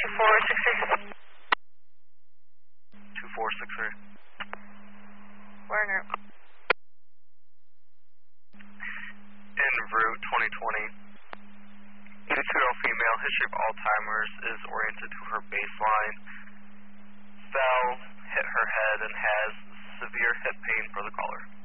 2463. 2463. Werner. En route 2020. 82-year-old female, history of Alzheimer's, is oriented to her baseline. Fell, hit her head, and has severe hip pain for the caller.